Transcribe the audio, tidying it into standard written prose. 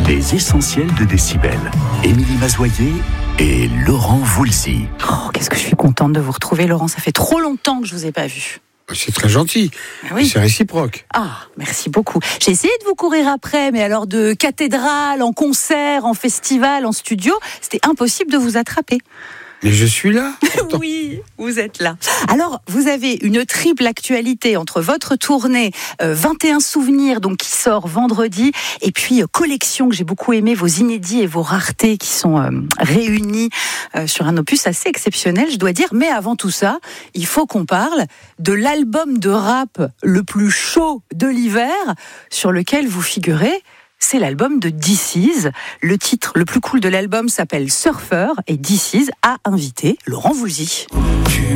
Les essentiels de Décibel. Émilie Mazoyer et Laurent Voulzy. Oh, qu'est-ce que je suis contente de vous retrouver, Laurent. Ça fait trop longtemps que je vous ai pas vu. C'est très gentil. Oui. C'est réciproque. Ah, merci beaucoup. J'ai essayé de vous courir après, mais alors de cathédrale, en concert, en festival, en studio, c'était impossible de vous attraper. Mais je suis là. Oui, vous êtes là. Alors, vous avez une triple actualité entre votre tournée 21 souvenirs, donc qui sort vendredi, et puis collection que j'ai beaucoup aimé, vos inédits et vos raretés qui sont réunis sur un opus assez exceptionnel, je dois dire. Mais avant tout ça, il faut qu'on parle de l'album de rap le plus chaud de l'hiver, sur lequel vous figurez. C'est l'album de DC's. Le titre le plus cool de l'album s'appelle Surfer et DC's a invité Laurent Voulzy. Tu